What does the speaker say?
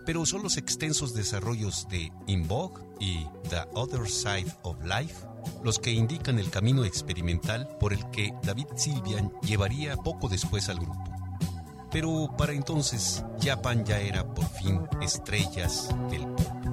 pero son los extensos desarrollos de In Vogue y The Other Side of Life los que indican el camino experimental por el que David Sylvian llevaría poco después al grupo. Pero para entonces, Japan ya era por fin estrellas del pop.